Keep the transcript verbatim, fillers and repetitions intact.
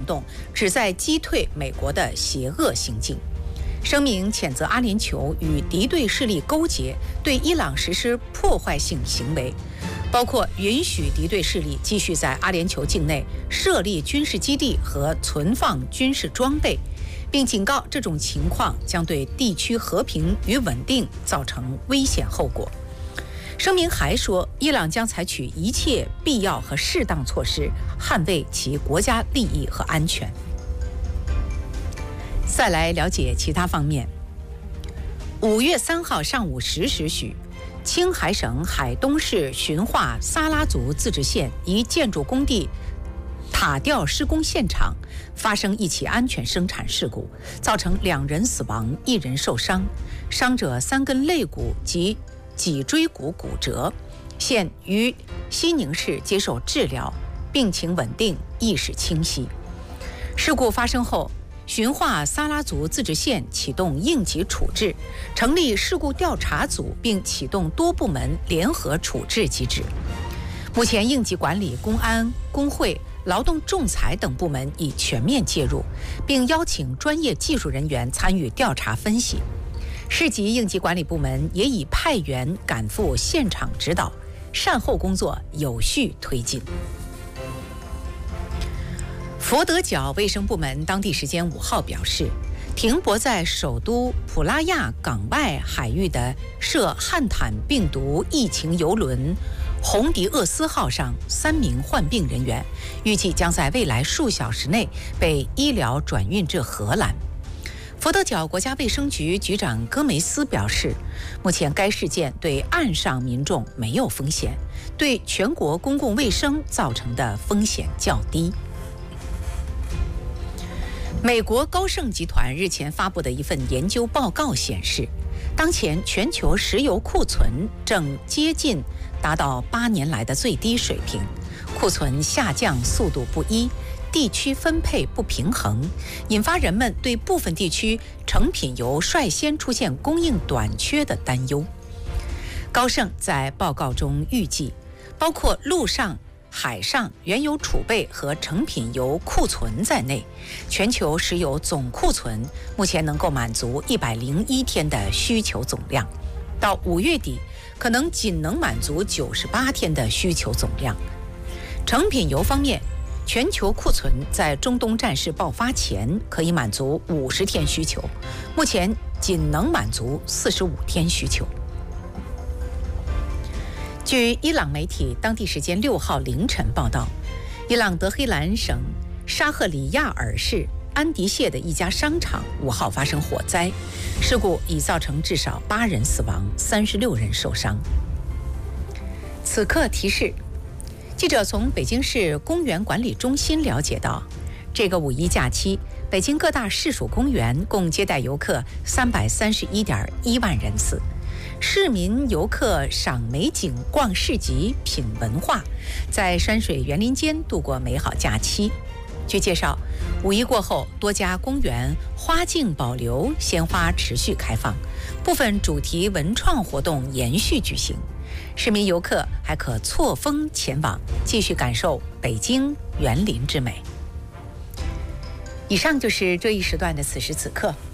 动旨在击退美国的邪恶行径。声明谴责阿联酋与敌对势力勾结，对伊朗实施破坏性行为，包括允许敌对势力继续在阿联酋境内设立军事基地和存放军事装备，并警告这种情况将对地区和平与稳定造成危险后果。声明还说，伊朗将采取一切必要和适当措施，捍卫其国家利益和安全。再来了解其他方面。五月三号上午十时许，青海省海东市循化撒拉族自治县一建筑工地塔吊施工现场发生一起安全生产事故，造成两人死亡，一人受伤，伤者三根肋骨及脊椎骨骨折，现于西宁市接受治疗，病情稳定，意识清晰。事故发生后，循化撒拉族自治县启动应急处置，成立事故调查组，并启动多部门联合处置机制。目前，应急管理、公安、工会、劳动仲裁等部门已全面介入，并邀请专业技术人员参与调查分析。市级应急管理部门也已派员赶赴现场指导，善后工作有序推进。佛得角卫生部门当地时间五号表示，停泊在首都普拉亚港外海域的涉汉坦病毒疫情邮轮红迪厄斯号上三名患病人员，预计将在未来数小时内被医疗转运至荷兰。佛得角国家卫生局局长戈梅斯表示，目前该事件对岸上民众没有风险，对全国公共卫生造成的风险较低。美国高盛集团日前发布的一份研究报告显示，当前全球石油库存正接近达到八年来的最低水平，库存下降速度不一，地区分配不平衡，引发人们对部分地区成品油率先出现供应短缺的担忧。高盛在报告中预计，包括陆上、海上原油储备和成品油库存在内，全球石油总库存目前能够满足一百零一天的需求总量，到五月底可能仅能满足九十八天的需求总量。成品油方面，全球库存在中东战事爆发前可以满足五十天需求，目前仅能满足四十五天需求。据伊朗媒体当地时间六号凌晨报道，伊朗德黑兰省沙赫里亚尔市安迪谢的一家商场五号发生火灾，事故已造成至少八人死亡，三十六人受伤。此刻提示，记者从北京市公园管理中心了解到，这个五一假期，北京各大市属公园共接待游客三百三十一点一万人次。市民游客赏美景、逛市集、品文化，在山水园林间度过美好假期。据介绍，五一过后，多家公园花径保留，鲜花持续开放，部分主题文创活动延续举行。市民游客还可错峰前往，继续感受北京园林之美。以上就是这一时段的此时此刻。